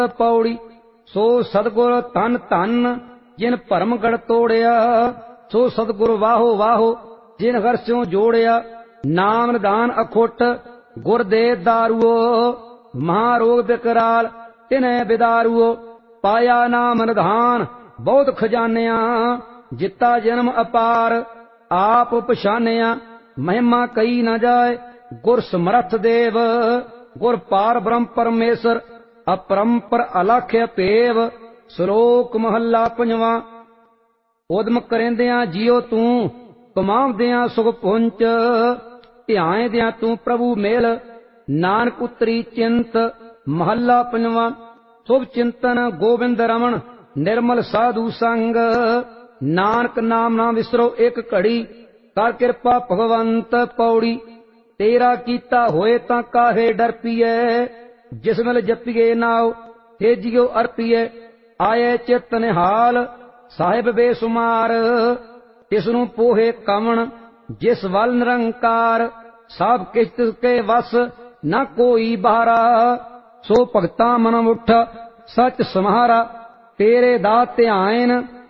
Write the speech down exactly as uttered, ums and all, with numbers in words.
पौड़ी सो सतगुर धन धन जिन भरम गढ़ तोड़िया सो सतगुर वाहो वाहो जिन घर स्यों जोड़िया नाम निदान अखुट गुर दे दारुओ महारोग बिकराल तिन्हें बिदारुओ पाया नाम निधान बहुत खजानिया जिता जन्म अपार आप पछानिया महिमा कई न जाए गुर समर्थ देव गुर पार ब्रह्म परमेश्वर अपरंपर अलख्य पेव। श्लोक महला पंजवा। उदम करेंदियां जियो तू कमावदियां सुख पुंच ध्याएंदियां तू प्रभु मेल नानक उतरी चिंत। महला पंजवा। शुभ चिंतन गोबिंद रमन निर्मल साधु संग नानक नाम ना विसरो एक घड़ी कर कृपा भगवंत। पौड़ी तेरा कीता होए तां काहे डर पीए जिस मिल जपीए नाव तेजियो अर्पीए आए चित निहाल साहिब बेसुमार तिसनू पोहे कमन जिस वल निरंकार सब किछ तिसके वस न कोई बारा सो भगता मन उठ सच समारा तेरे दा ध्यान